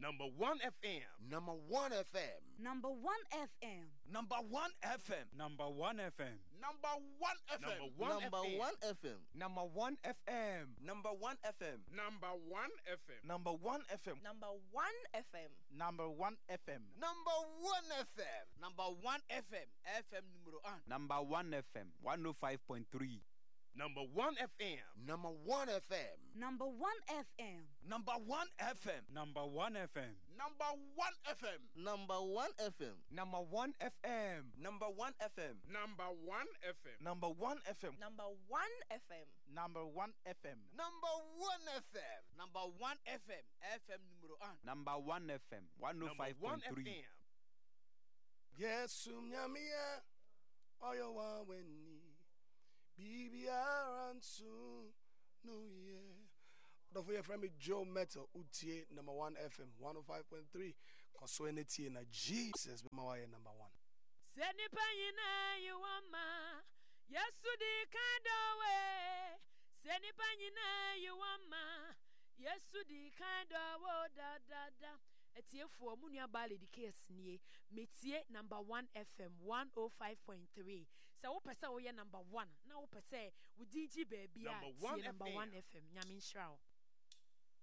Number 1 FM. Number 1 FM. Number 1 FM. Number 1 FM. Number 1 FM. Number 1 FM. Number 1 Number FM. 1 FM. Number 1 FM. Number 1 FM. Number 1 FM. Number 1 FM. Number 1 FM. Number 1 FM. Number 1 FM. Number 1 FM. FM numero 1. Number 1 FM. 105.3. Number 1 FM. Number 1 FM. Number 1 FM. Number 1 FM. Number 1 FM. Number 1 FM. Number 1 FM. Number 1 FM. Number 1 FM. Number 1 FM. Number 1 FM. Number 1 FM. Number 1 FM. Number 1 FM. Number 1 FM. FM numero 1. Number 1 FM. Number 1 105.3. FM. Yes, Nyamia. Oyo wa weni. BBR and soon. No, yeah. Don't forget, friend me Joe Metal, UTA, number 1 FM, 105.3. Consuenity na Jesus, be my number 1. Seni panyina you wama, Yesudi kind way. Seni panyina you wama, Yesudi kind of da. Etie for Munia Bali the case nie metie number 1 FM 105.3. So wo pese wo ye number 1 na wo pese wo DJ baby a Number 1 number 1 FM. FM nyamin shraw.